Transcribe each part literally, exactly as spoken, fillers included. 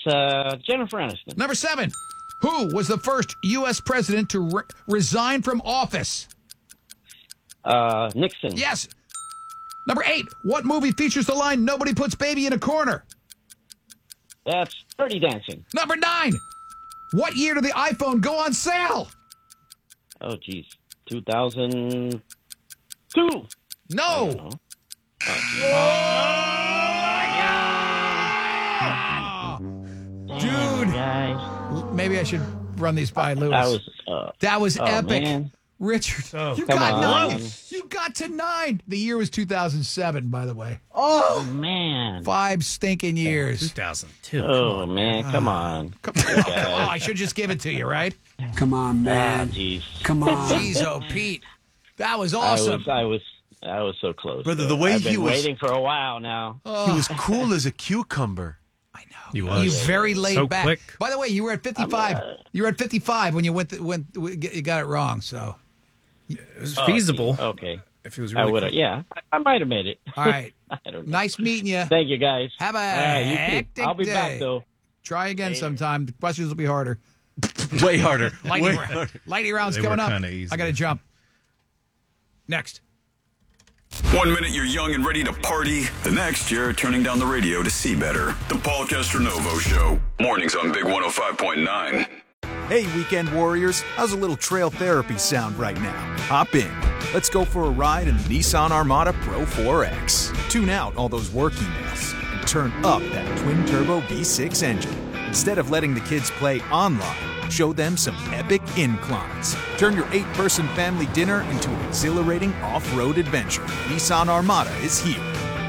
uh, Jennifer Aniston. Number seven. Who was the first U S president to re- resign from office? Uh, Nixon. Yes. Number eight. What movie features the line, "Nobody puts baby in a corner"? That's Dirty Dancing. Number nine. What year did the iPhone go on sale? Oh, geez. two thousand two. No. Oh, Dude. Guys. Maybe I should run these by Lewis. That was, uh, that was oh, epic. Man. Richard, Oh, you come got on. nine. You got to nine. The year was two thousand seven, by the way. Oh, man. Five stinking years. two thousand two. Oh, man. Come on. Come on. Oh, I should just give it to you, right? Come on, man. Ah, jeez. Come on. Jeez, oh, Pete. That was I awesome. was, I was, I was so close. Brother, the way I've been he was- waiting for a while now. Oh, He was cool as a cucumber. I know. He was. You very laid So back. quick. By the way, you were at fifty-five. Uh, you were at fifty-five when you went. To, went you got it wrong. So, It was feasible. Okay. If it was I really would have. quick. Yeah, I, I might have made it. all right. I don't know. Nice meeting you. Thank you, guys. Have a Uh, you too. hectic I'll be day. back though. Try again sometime. The questions will be harder. Way harder. Lightning, Way round. harder. Lightning rounds They coming were up. kinda easy. I got to jump. Next. One minute you're young and ready to party. The next you're turning down the radio to see better. The Paul Castronovo Show. Mornings on Big one oh five point nine. Hey, weekend warriors, how's a little trail therapy sound right now? Hop in. Let's go for a ride in the Nissan Armada Pro four X. Tune out all those work emails and turn up that twin-turbo V six engine. Instead of letting the kids play online, show them some epic inclines. Turn your eight-person family dinner into an exhilarating off-road adventure. Nissan Armada is here.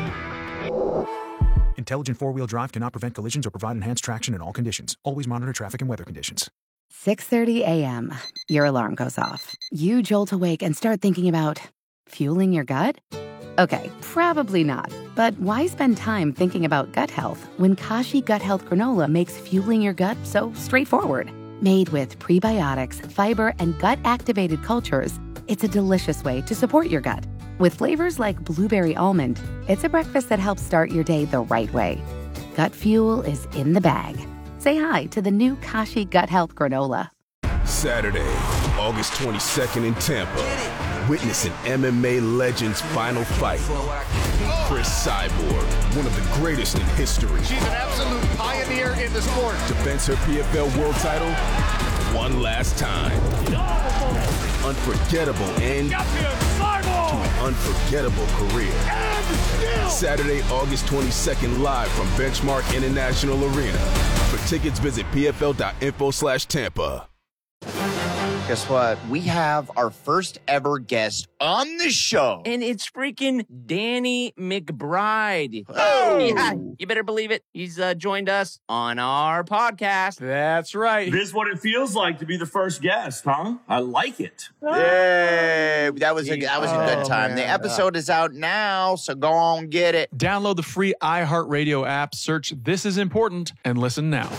Intelligent four-wheel drive cannot prevent collisions or provide enhanced traction in all conditions. Always monitor traffic and weather conditions. six thirty a.m. Your alarm goes off. You jolt awake and start thinking about fueling your gut? Okay, probably not. But why spend time thinking about gut health when Kashi Gut Health Granola makes fueling your gut so straightforward? Made with prebiotics, fiber, and gut-activated cultures, it's a delicious way to support your gut. With flavors like blueberry almond, it's a breakfast that helps start your day the right way. Gut fuel is in the bag. Say hi to the new Kashi Gut Health Granola. Saturday, August twenty-second in Tampa. Witness an M M A legend's final fight. Chris Cyborg, one of the greatest in history. She's an absolute pioneer in the sport. Defends her P F L world title one last time. Unforgettable end to an unforgettable career. Saturday, August twenty-second, live from Benchmark International Arena. For tickets, visit pfl.info slash Tampa. Guess what? We have our first ever guest on the show. And it's freaking Danny McBride. Oh. Yeah, you better believe it. He's uh, joined us on our podcast. That's right. This is what it feels like to be the first guest, huh? I like it. Yay! That was a that was a good time. man. The episode is out now, so go on get it. Download the free iHeartRadio app, search This Is Important, and listen now.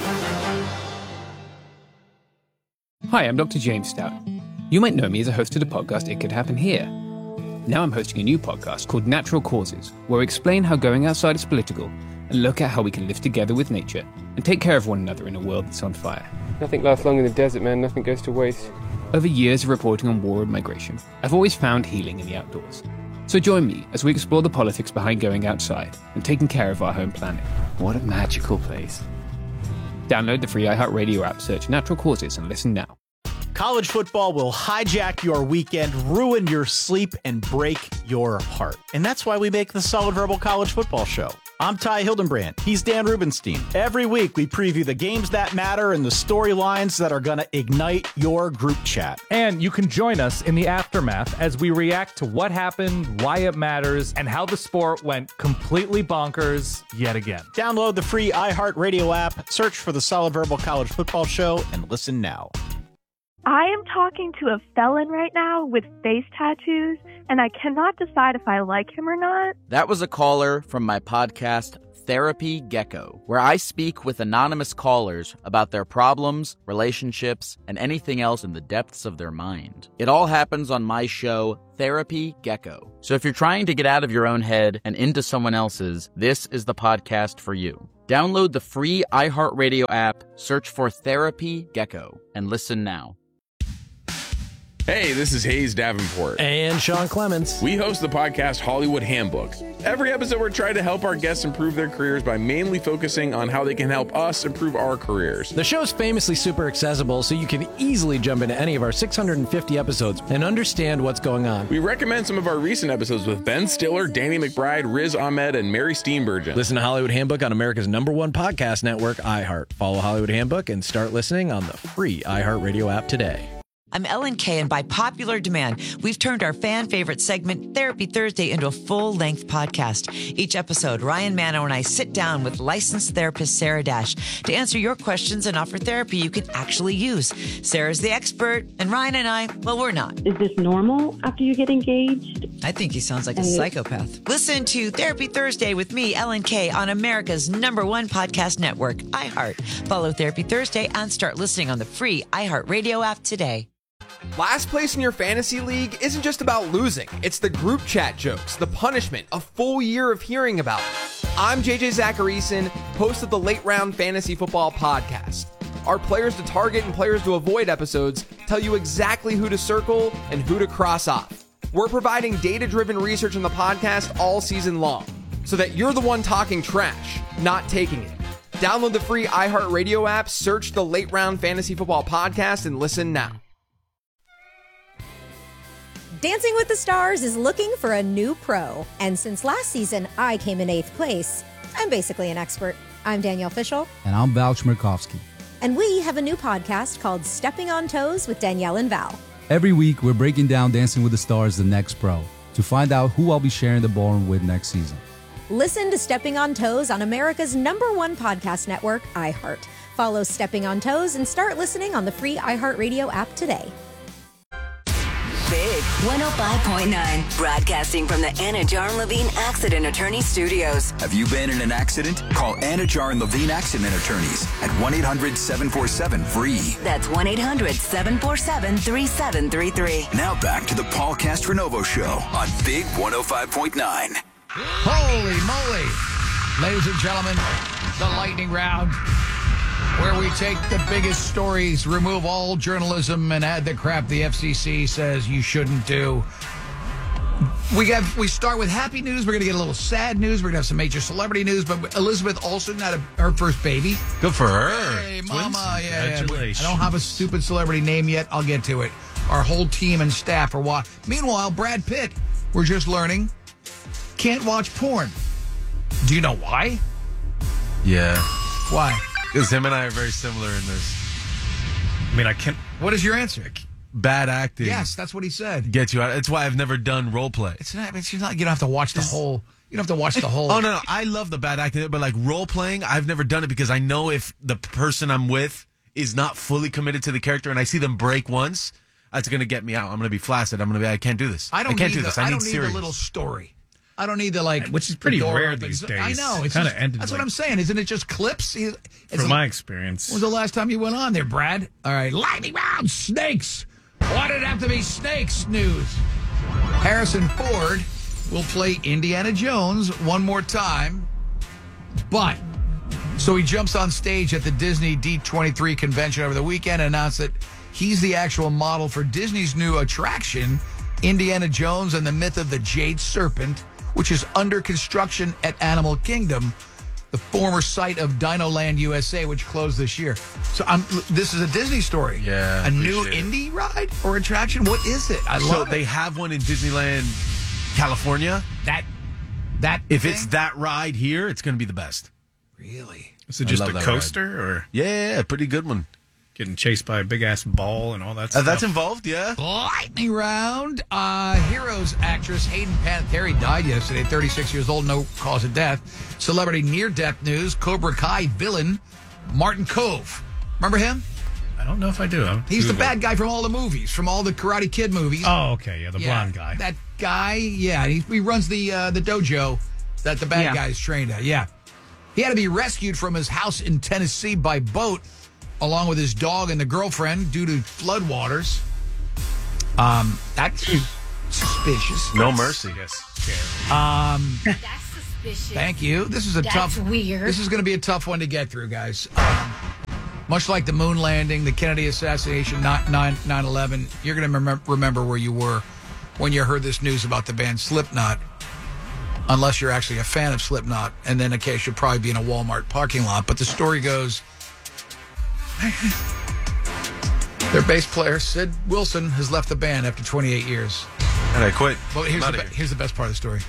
Hi, I'm Doctor James Stout. You might know me as a host of the podcast It Could Happen Here. Now I'm hosting a new podcast called Natural Causes, where I explain how going outside is political and look at how we can live together with nature and take care of one another in a world that's on fire. Nothing lasts long in the desert, man. Nothing goes to waste. Over years of reporting on war and migration, I've always found healing in the outdoors. So join me as we explore the politics behind going outside and taking care of our home planet. What a magical place. Download the free iHeartRadio app, search Natural Causes, and listen now. College football will hijack your weekend, ruin your sleep, and break your heart. And that's why we make the Solid Verbal College Football Show. I'm Ty Hildenbrand. He's Dan Rubenstein. Every week, we preview the games that matter and the storylines that are going to ignite your group chat. And you can join us in the aftermath as we react to what happened, why it matters, and how the sport went completely bonkers yet again. Download the free iHeartRadio app, search for the Solid Verbal College Football Show, and listen now. I am talking to a felon right now with face tattoos, and I cannot decide if I like him or not. That was a caller from my podcast, Therapy Gecko, where I speak with anonymous callers about their problems, relationships, and anything else in the depths of their mind. It all happens on my show, Therapy Gecko. So if you're trying to get out of your own head and into someone else's, this is the podcast for you. Download the free iHeartRadio app, search for Therapy Gecko, and listen now. Hey, this is Hayes Davenport. And Sean Clements. We host the podcast Hollywood Handbook. Every episode, we're trying to help our guests improve their careers by mainly focusing on how they can help us improve our careers. The show's famously super accessible, so you can easily jump into any of our six hundred fifty episodes and understand what's going on. We recommend some of our recent episodes with Ben Stiller, Danny McBride, Riz Ahmed, and Mary Steenburgen. Listen to Hollywood Handbook on America's number one podcast network, iHeart. Follow Hollywood Handbook and start listening on the free iHeartRadio app today. I'm Ellen Kay, and by popular demand, we've turned our fan favorite segment, Therapy Thursday, into a full-length podcast. Each episode, Ryan Mano and I sit down with licensed therapist Sarah Dash to answer your questions and offer therapy you can actually use. Sarah's the expert, and Ryan and I, well, we're not. Is this normal after you get engaged? I think he sounds like a psychopath. Listen to Therapy Thursday with me, Ellen Kay, on America's number one podcast network, iHeart. Follow Therapy Thursday and start listening on the free iHeartRadio app today. Last place in your fantasy league isn't just about losing. It's the group chat jokes, the punishment, a full year of hearing about it. I'm J J Zacharyson, host of the Late Round Fantasy Football Podcast. Our players to target and players to avoid episodes tell you exactly who to circle and who to cross off. We're providing data-driven research in the podcast all season long, so that you're the one talking trash, not taking it. Download the free iHeartRadio app, search the Late Round Fantasy Football Podcast, and listen now. Dancing with the Stars is looking for a new pro. And since last season, I came in eighth place. I'm basically an expert. I'm Danielle Fishel. And I'm Val Chmerkovsky. And we have a new podcast called Stepping on Toes with Danielle and Val. Every week, we're breaking down Dancing with the Stars, the next pro, to find out who I'll be sharing the ballroom with next season. Listen to Stepping on Toes on America's number one podcast network, iHeart. Follow Stepping on Toes and start listening on the free iHeartRadio app today. Big one oh five point nine, broadcasting from the Anna Jar and Levine Accident Attorney Studios. Have you been in an accident? Call Anna Jar and Levine Accident Attorneys at one eight hundred seven four seven free. That's one eight hundred seven four seven three seven three three. Now back to the Paul Castronovo Show on Big one oh five point nine. Holy moly. Ladies and gentlemen, the lightning round, where we take the biggest stories, remove all journalism, and add the crap the F C C says you shouldn't do. We got. We start with happy news. We're going to get a little sad news. We're going to have some major celebrity news. But Elizabeth Olsen had a, her first baby. Good for her. Hey, Twins? mama. Yeah, Congratulations. I don't have a stupid celebrity name yet. I'll get to it. Our whole team and staff are watching. Meanwhile, Brad Pitt, we're just learning, can't watch porn. Do you know why? Yeah. Why? Because him and I are very similar in this. I mean, I can't. What is your answer? Bad acting. Yes, that's what he said. Get you out. That's why I've never done role play. It's not. It's not. You don't have to watch the whole. You don't have to watch the whole. Oh no, no, I love the bad acting, but like role playing, I've never done it because I know if the person I'm with is not fully committed to the character, and I see them break once, that's gonna get me out. I'm gonna be flaccid. I'm gonna be. I can't do this. I don't. I can't need do the, this. I, I need don't need serious. the little story. I don't need the like, which is pretty rare opens. these days. I know. It's kind of just, ended. That's like, what I'm saying. Isn't it just clips? It's from a, my experience. When was the last time you went on there, Brad? All right, lightning round, snakes. Why did it have to be snakes news? Harrison Ford will play Indiana Jones one more time, but so he jumps on stage at the Disney D twenty-three convention over the weekend and announced that he's the actual model for Disney's new attraction, Indiana Jones and the Myth of the Jade Serpent, which is under construction at Animal Kingdom, the former site of Dinoland U S A, which closed this year. So I'm, this is a Disney story. Yeah. A new indie ride or attraction? What is it? I so love they it. have one in Disneyland, California. That, that if thing? it's that ride here, it's going to be the best. Really? Is it I just love a that coaster ride. or? Yeah, pretty good one. Getting chased by a big ass ball and all that Uh, stuff. that's involved, yeah. Lightning round. Uh, Heroes actress Hayden Panettiere died yesterday, thirty-six years old, no cause of death. Celebrity near-death news, Cobra Kai villain Martin Kove. Remember him? I don't know if I do. I'm He's the Google. bad guy from all the movies, from all the Karate Kid movies. Oh, okay. Yeah, the Yeah, blonde guy. That guy, yeah. He, he runs the uh, the dojo that the bad Yeah. guy is trained at, yeah. He had to be rescued from his house in Tennessee by boat, along with his dog and the girlfriend, due to floodwaters. Um, that's suspicious. No mercy. Yes. Um, Thank you. This is a That's tough. weird. This is going to be a tough one to get through, guys. Um, much like the moon landing, the Kennedy assassination, nine eleven, you're going to remem- remember where you were when you heard this news about the band Slipknot, unless you're actually a fan of Slipknot, and then in case you'll probably be in a Walmart parking lot. But the story goes, their bass player, Sid Wilson, has left the band after twenty-eight years. And I quit. But here's, the, be- here's the best part of the story.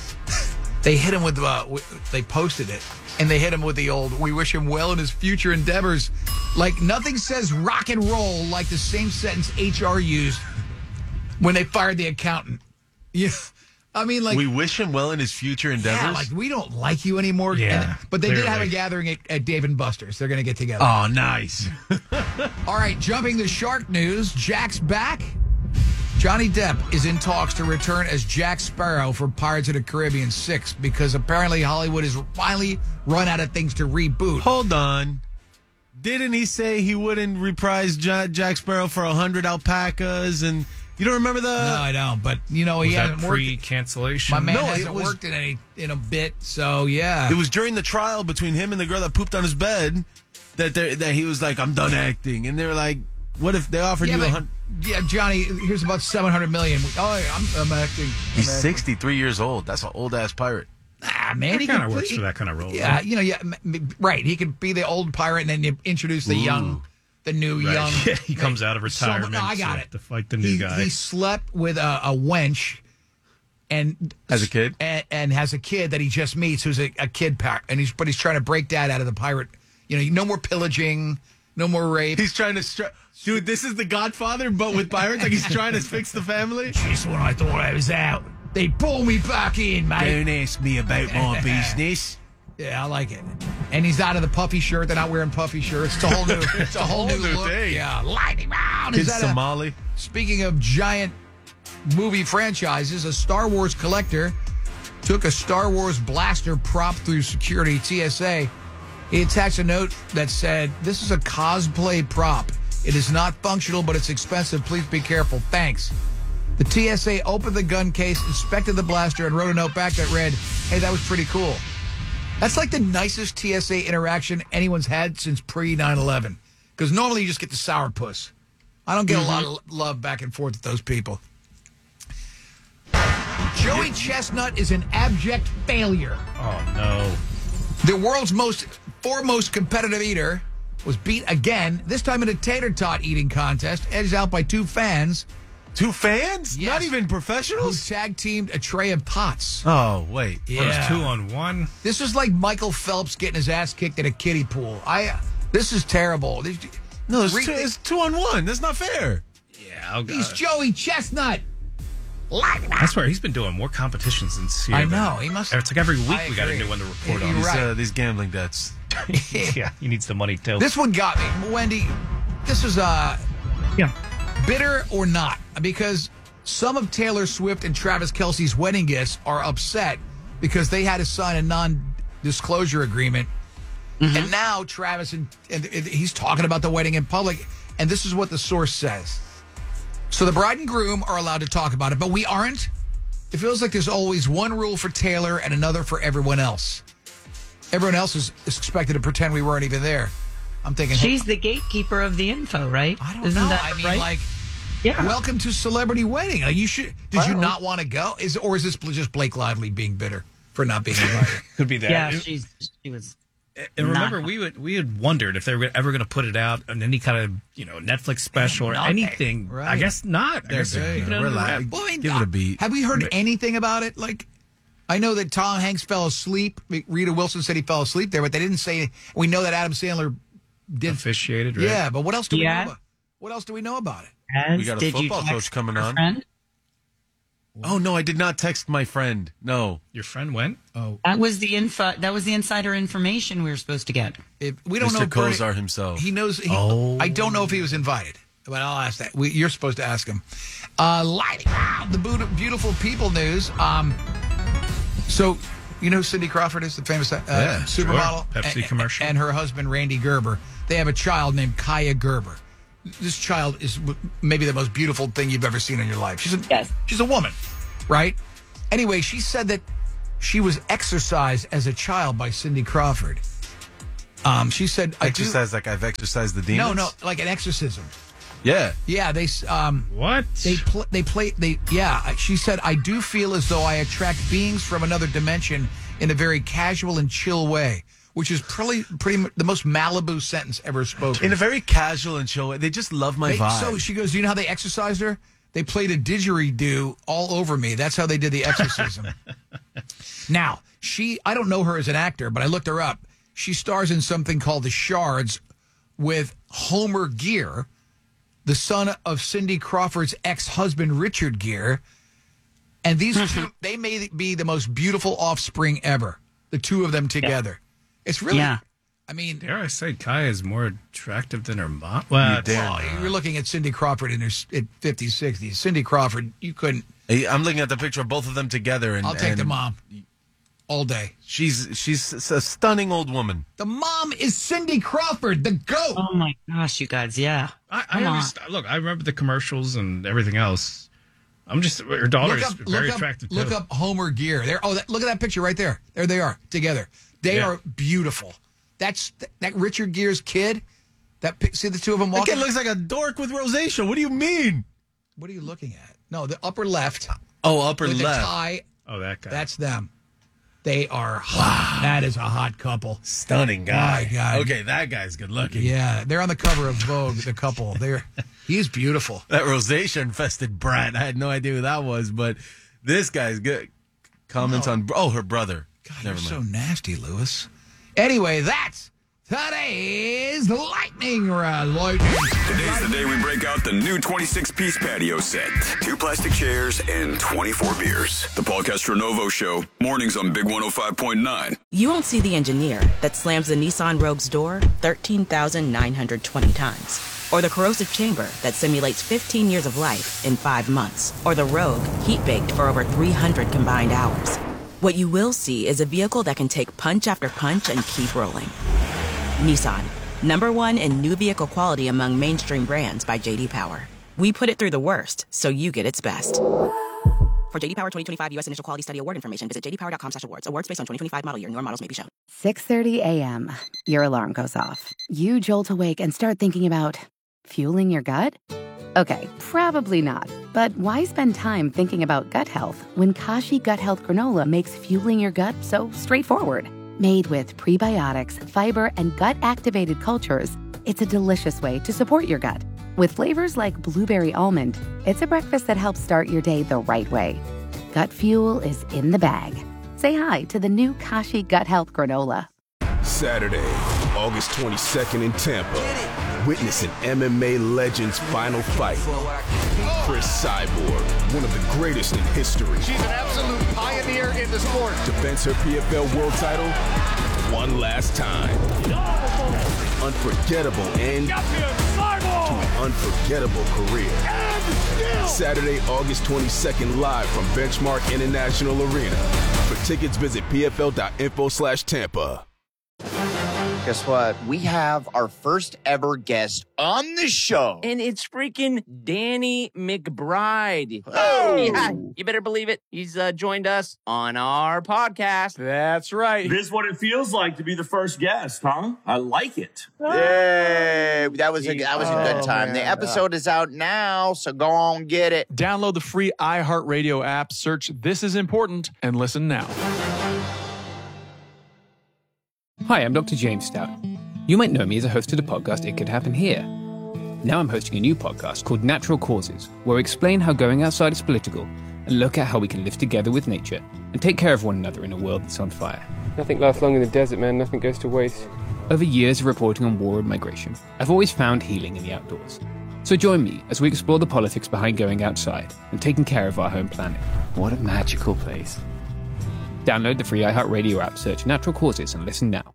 They hit him with, uh, w- they posted it, and they hit him with the old, we wish him well in his future endeavors. Like, nothing says rock and roll like the same sentence H R used when they fired the accountant. Yeah. I mean, like. We wish him well in his future endeavors? Yeah, like, we don't like you anymore. Yeah, And- but they clearly. did have a gathering at, at Dave and Buster's. They're going to get together. Oh, nice. All right, jumping to shark news. Jack's back. Johnny Depp is in talks to return as Jack Sparrow for Pirates of the Caribbean six because apparently Hollywood has finally run out of things to reboot. Hold on. Didn't he say he wouldn't reprise Ja- Jack Sparrow for one hundred alpacas? And you don't remember the... No, I don't. But, you know, he Was that hasn't worked. pre-cancellation? My man No, it hasn't was- worked in, any, in a bit, so yeah. It was during the trial between him and the girl that pooped on his bed that they- that he was like, I'm done acting. And they were like, what if they offered yeah, you a but- hundred... yeah, Johnny, here's about seven hundred million dollars. Oh, I'm, I'm acting. I'm He's acting. sixty-three years old. That's an old-ass pirate. Ah, man, That he kinda could- works he- for that kind of role, Yeah, right? you know, yeah, m- m- right. He could be the old pirate and then you introduce the Ooh. young, the new Right. young. Yeah, he comes out of So- retirement no, I got to- it. to fight the new he, guy. He slept with a, a wench, and As a kid? and, and has a kid that he just meets who's a, a kid pack, and he's but he's trying to break dad out of the pirate. You know, no more pillaging, no more rape. He's trying to... Str- Dude, this is the Godfather, but with pirates? Like he's trying to fix the family? Just when I thought I was out, they pull me back in, mate. Don't ask me about my business. Yeah, I like it. And he's out of the puffy shirt. They're not wearing puffy shirts. It's a whole new, it's a whole, new, look. thing. Yeah, lightning round. Kid Is that a- Somali. Speaking of giant movie franchises, a Star Wars collector took a Star Wars blaster prop through security T S A. He attached a note that said, "This is a cosplay prop. It is not functional, but it's expensive. Please be careful. Thanks." The T S A opened the gun case, inspected the blaster, and wrote a note back that read, "Hey, that was pretty cool." That's like the nicest T S A interaction anyone's had since pre nine eleven. Because normally you just get the sourpuss. I don't get Mm-hmm. a lot of love back and forth with those people. Joey Chestnut is an abject failure. Oh, no. The world's most foremost competitive eater was beat again, this time in a tater tot eating contest, edged out by two fans. Two fans? Yes. Not even professionals? Who tag teamed a tray of tots. Oh, wait. Yeah. First two on one. This is like Michael Phelps getting his ass kicked at a kiddie pool. I. This is terrible. This, No, it's Re- two, it's two on one. That's not fair. Yeah, I'll go. He's Joey Chestnut. I swear, he's been doing more competitions than Sierra. I know, he must- It's like every week I we got a agree. new one to report You're on. These, right. uh, these gambling debts. Yeah, he needs the money too. This one got me. Wendy, this is uh, yeah. bitter or not, because some of Taylor Swift and Travis Kelce's wedding gifts are upset because they had to sign a non-disclosure agreement. And now Travis, and, and, and he's talking about the wedding in public, and this is what the source says. So the bride and groom are allowed to talk about it, but we aren't. It feels like there's always one rule for Taylor and another for everyone else. Everyone else is, is expected to pretend we weren't even there. I'm thinking, She's the gatekeeper of the info, right? I don't Isn't know. that I mean, right? like, Yeah. welcome to celebrity wedding. Like, you should. Did you Wow. not want to go? Is or is this just Blake Lively being bitter for not being invited? Could be that. yeah, It- she's she was. And remember, Not- we would we had wondered if they were ever going to put it out on any kind of you know Netflix special or Nothing. anything. I Right. guess not. I They're guess they're good. keeping it under the Relax. wrap. Well, I mean, Give it a beat. Have we heard anything about it? Like, I know that Tom Hanks fell asleep. Rita Wilson said he fell asleep there, but they didn't say. We know that Adam Sandler did. Officiated, right? Yeah, but what else do we Yeah. know? About, what else do we know about it? As We got a did you football text coach coming your on. friend? Oh, no, I did not text my friend. No. Your friend went. Oh, That was the info. That was the insider information we were supposed to get. if, we don't Mister know. Bernie- Kosar himself. He knows. He, Oh. I don't know if he was invited, but I'll ask that. We, you're supposed to ask him. Uh, lighting round the boot- beautiful people news. Um, so you know who Cindy Crawford is, the famous uh, Yeah, supermodel, sure. Pepsi and, commercial. and her husband Randy Gerber. They have a child named Kaya Gerber. This child is w- maybe the most beautiful thing you've ever seen in your life. She's a Yes. she's a woman, right? Anyway, she said that she was exercised as a child by Cindy Crawford. Um, she said, I do- Exercise like I've exercised the demons? No, no, like an exorcism. Yeah. Yeah, they um what they pl- they play they yeah. She said, I do feel as though I attract beings from another dimension in a very casual and chill way, which is pretty pretty mu- the most Malibu sentence ever spoken. In a very casual and chill way. They just love my They- vibe. So she goes, do you know how they exorcised her? They played a didgeridoo all over me. That's how they did the exorcism. Now, she I don't know her as an actor, but I looked her up. She stars in something called The Shards with Homer Gere, the son of Cindy Crawford's ex-husband, Richard Gere. And these two, they may be the most beautiful offspring ever, the two of them together. It's really, Yeah. I mean... Dare I say Kaya is more attractive than her mom? Well, well, you're looking at Cindy Crawford in her s- at fifties, sixties. Cindy Crawford, you couldn't... Hey, I'm looking at the picture of both of them together. And I'll take the and mom all day. She's she's a stunning old woman. The mom is Cindy Crawford, the goat. Oh my gosh, you guys, yeah. I, I Come on. understand. Look, I remember the commercials and everything else. I'm just her daughter Look is up, very look up, attractive Look too. up Homer Gere. There. Oh, that, look at that picture right there. There they are together. They Yeah. are beautiful. That's that, that Richard Gere's kid. That pic- see the two of them That walking. kid looks like a dork with rosacea. What do you mean? What are you looking at? No, the upper left. Oh, upper with left. The tie. Oh, that guy. That's them. They are hot. That is a hot couple. Stunning guy. My God. Okay, that guy's good looking. Yeah, they're on the cover of Vogue. The couple. They're he's beautiful. That rosacea infested brat. I had no idea who that was, but this guy's good. Comments No. on oh her brother. God, Never you're mind. so nasty, Lewis. Anyway, that's today's lightning round. Lightning. Today's the day we break out the new twenty-six piece patio set. Two plastic chairs and twenty-four beers. The Paul Castronovo Show. Mornings on Big one oh five point nine. You won't see the engineer that slams the Nissan Rogue's door thirteen thousand nine hundred twenty times. Or the corrosive chamber that simulates fifteen years of life in five months. Or the Rogue heat-baked for over three hundred combined hours. What you will see is a vehicle that can take punch after punch and keep rolling. Nissan, number one in new vehicle quality among mainstream brands by J D Power. We put it through the worst, so you get its best. For J D Power twenty twenty-five U S Initial Quality Study Award information, visit j d power dot com slash awards. Awards based on twenty twenty-five model year. Newer models may be shown. six thirty a.m. Your alarm goes off. You jolt awake and start thinking about fueling your gut? Okay, probably not. But why spend time thinking about gut health when Kashi Gut Health Granola makes fueling your gut so straightforward? Made with prebiotics, fiber, and gut-activated cultures, it's a delicious way to support your gut. With flavors like blueberry almond, it's a breakfast that helps start your day the right way. Gut fuel is in the bag. Say hi to the new Kashi Gut Health Granola. Saturday, August twenty-second in Tampa. Witness an M M A legend's final fight. Chris Cyborg, one of the greatest in history. She's an absolute pioneer in the sport. Defends her P F L world title one last time. Unforgettable end to an unforgettable career. Saturday, August twenty-second, live from Benchmark International Arena. For tickets, visit p f l dot info slash Tampa. Guess what? We have our first ever guest on the show. And it's freaking Danny McBride. Oh! Yeah, you better believe it. He's uh, joined us on our podcast. That's right. This is what it feels like to be the first guest, huh? I like it. Yay! That was a that was a good Oh, time. man. The episode is out now, so go on get it. Download the free iHeartRadio app, search This Is Important, and listen now. Hi, I'm Doctor James Stout. You might know me as a host of the podcast It Could Happen Here. Now I'm hosting a new podcast called Natural Causes, where we explain how going outside is political and look at how we can live together with nature and take care of one another in a world that's on fire. Nothing lasts long in the desert, man. Nothing goes to waste. Over years of reporting on war and migration, I've always found healing in the outdoors. So join me as we explore the politics behind going outside and taking care of our home planet. What a magical place. Download the free iHeartRadio app, search Natural Causes, and listen now.